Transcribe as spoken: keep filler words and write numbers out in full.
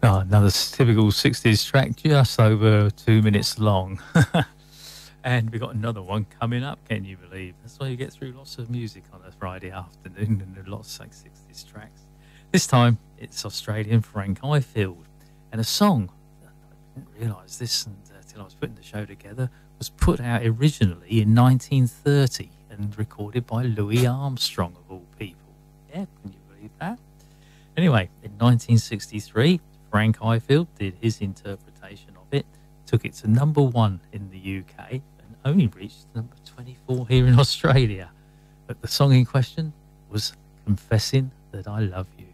Oh, another typical sixties track, just over two minutes long. And we've got another one coming up, can you believe? That's why you get through lots of music on a Friday afternoon and lots of sixties tracks. This time, it's Australian Frank Ifield. And a song, I didn't realise this until I was putting the show together, was put out originally in nineteen thirty and recorded by Louis Armstrong, of all people. Yeah, can you believe that? Anyway, in nineteen sixty-three, Frank Ifield did his interpretation of it, took it to number one in the U K, and only reached number twenty-four here in Australia. But the song in question was Confessing That I Love You.